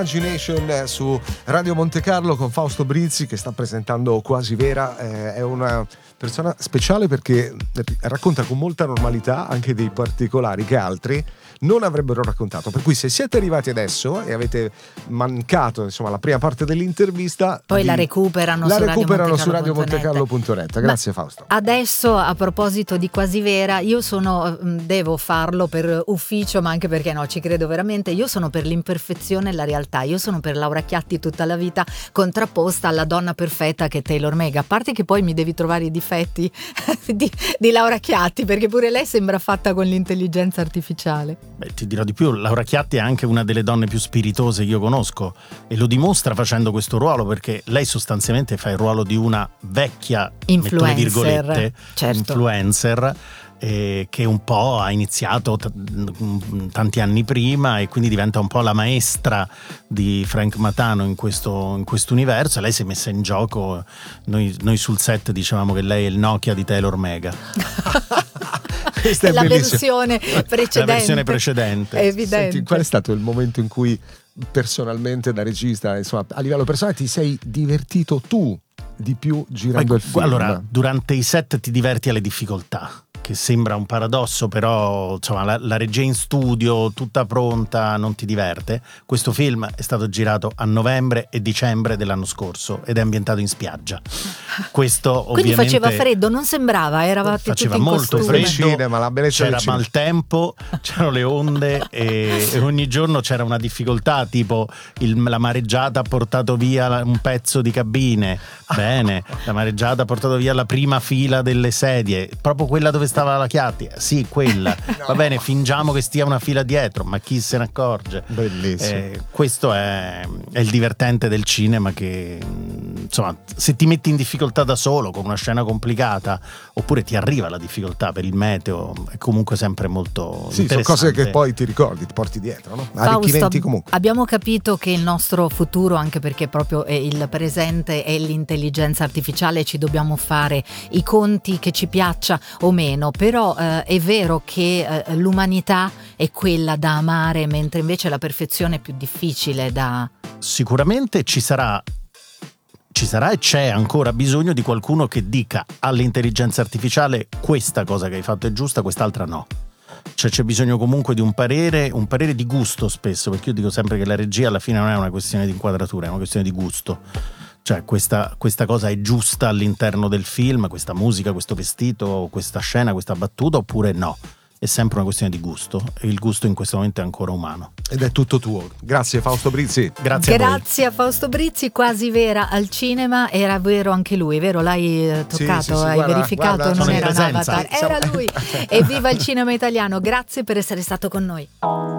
Imagination su Radio Monte Carlo con Fausto Brizzi, che sta presentando Quasi Vera. È una persona speciale perché racconta con molta normalità anche dei particolari che altri non avrebbero raccontato. Per cui se siete arrivati adesso e avete mancato la prima parte dell'intervista, poi la recuperano su radiomontecarlo.net. Grazie Fausto. Adesso, a proposito di Quasi Vera, io devo farlo per ufficio, ma anche perché ci credo veramente. Io sono per l'imperfezione e la realtà. Io sono per Laura Chiatti tutta la vita, contrapposta alla donna perfetta che è Taylor Mega. A parte che poi mi devi trovare i difetti di Laura Chiatti, perché pure lei sembra fatta con l'intelligenza artificiale. Ti dirò di più, Laura Chiatti è anche una delle donne più spiritose che io conosco, e lo dimostra facendo questo ruolo, perché lei sostanzialmente fa il ruolo di una vecchia influencer, influencer, che un po' ha iniziato tanti anni prima, e quindi diventa un po' la maestra di Frank Matano in questo universo. Lei si è messa in gioco. Noi sul set dicevamo che lei è il Nokia di Taylor Mega. Questa è la bellissima. versione precedente. È evidente. Senti, qual è stato il momento in cui personalmente, da regista, a livello personale, ti sei divertito tu di più girando il film? Allora, durante i set ti diverti alle difficoltà, che sembra un paradosso, però la regia in studio tutta pronta non ti diverte. Questo film è stato girato a novembre e dicembre dell'anno scorso ed è ambientato in spiaggia. Questo quindi ovviamente faceva freddo, non sembrava, eravate faceva tutti in molto costume. freddo, la bellezza c'era maltempo, c'erano le onde e ogni giorno c'era una difficoltà, tipo la mareggiata ha portato via un pezzo di cabine. Bene, la mareggiata ha portato via la prima fila delle sedie, proprio quella dove stava la Chiatti. Sì, quella. No. Va bene, fingiamo che stia una fila dietro, ma chi se ne accorge? Bellissimo. Questo è il divertente del cinema, che se ti metti in difficoltà da solo con una scena complicata, oppure ti arriva la difficoltà per il meteo, è comunque sempre molto interessante. Sono cose che poi ti ricordi, ti porti dietro, no? Arricchimenti comunque. Abbiamo capito che il nostro futuro, anche perché proprio il presente è l'intelligenza artificiale, ci dobbiamo fare i conti, che ci piaccia o meno, però è vero che l'umanità è quella da amare, mentre invece la perfezione è più difficile da... Sicuramente ci sarà e c'è ancora bisogno di qualcuno che dica all'intelligenza artificiale: questa cosa che hai fatto è giusta, quest'altra no. C'è bisogno comunque di un parere di gusto, spesso, perché io dico sempre che la regia alla fine non è una questione di inquadratura, è una questione di gusto. Cioè questa cosa è giusta all'interno del film, questa musica, questo vestito, questa scena, questa battuta, oppure no. È sempre una questione di gusto, e il gusto in questo momento è ancora umano. Ed è tutto tuo. Grazie Fausto Brizzi. Grazie a Fausto Brizzi. Quasi Vera al cinema. Era vero anche lui, vero? L'hai toccato, sì, hai verificato, guarda, non era un avatar, era lui. Evviva il cinema italiano, grazie per essere stato con noi.